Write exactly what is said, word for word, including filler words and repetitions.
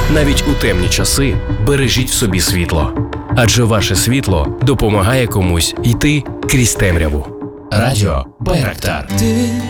Навіть у темні часи бережіть в собі світло. Адже ваше світло допомагає комусь йти крізь темряву. Радіо Байрактар. Ти